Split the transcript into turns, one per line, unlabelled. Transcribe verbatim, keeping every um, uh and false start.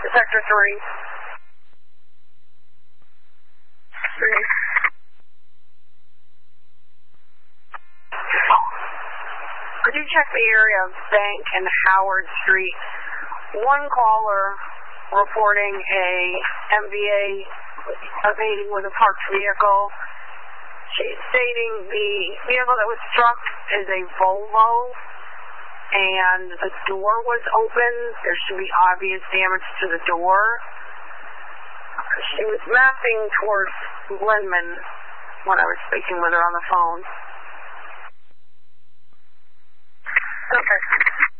Sector three. Three. Could you check the area of Bank and Howard Street? One caller reporting a M V A evading with a parked vehicle. She's stating the vehicle that was struck is a Volvo, and the door was open. There should be obvious damage to the door. She was mapping towards Glenman when I was speaking with her on the phone. Okay.